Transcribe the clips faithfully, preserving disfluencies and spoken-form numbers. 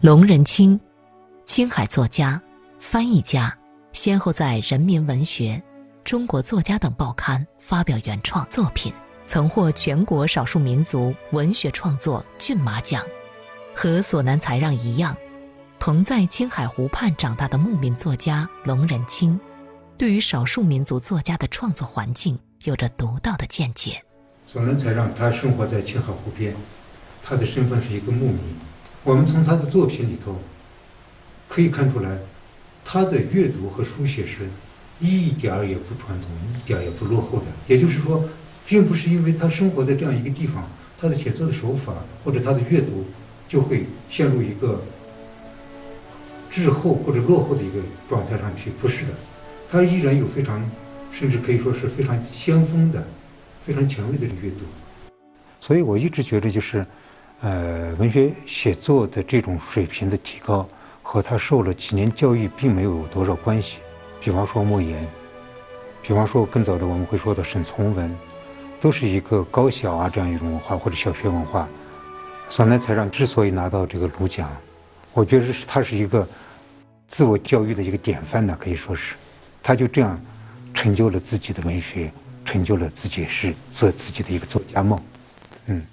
龙仁卿，青海作家、翻译家，先后在《人民文学》《中国作家》等报刊发表原创作品，曾获全国少数民族文学创作骏马奖。和索南才让一样，同在青海湖畔长大的牧民作家龙仁卿，对于少数民族作家的创作环境有着独到的见解。 索南才让他生活在青海湖边，他的身份是一个牧民。我们从他的作品里头可以看出来，他的阅读和书写是一点儿也不传统，一点儿也不落后的。也就是说，并不是因为他生活在这样一个地方，他的写作的手法或者他的阅读就会陷入一个滞后或者落后的一个状态上去，不是的，他依然有非常，甚至可以说是非常先锋的、非常前卫的阅读。所以我一直觉得，就是呃，文学写作的这种水平的提高和他受了几年教育并没有多少关系。比方说莫言，比方说更早的我们会说的沈从文，都是一个高小啊这样一种文化或者小学文化。索南才让之所以拿到这个卢奖，我觉得是他是一个自我教育的一个典范呢，可以说是，他就这样成就了自己的文学，成就了自己是做自己的一个作家梦。嗯。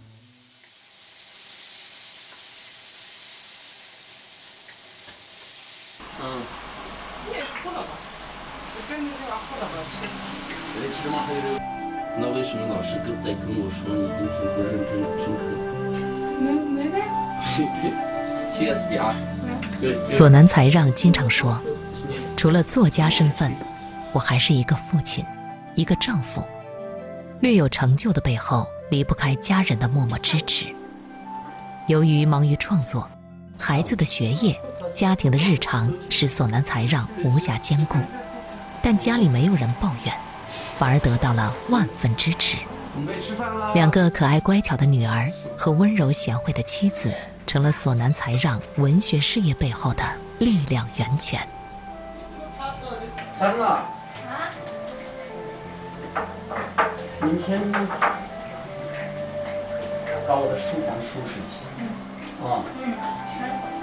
嗯。你也喝了吧？我跟你这样喝了吧？没吃吗？那为什么老师跟在跟我说你今天不认真听课？ 没没呗。 歇死家。 索南才让经常说，除了作家身份，我还是一个父亲，一个丈夫。略有成就的背后，离不开家人的默默支持。由于忙于创作，孩子的学业、家庭的日常使索南才让无暇兼顾，但家里没有人抱怨，反而得到了万分支持。两个可爱乖巧的女儿和温柔贤惠的妻子，成了索南才让文学事业背后的力量源泉。 三啊，明天把我的书房收拾一下。啊。 嗯。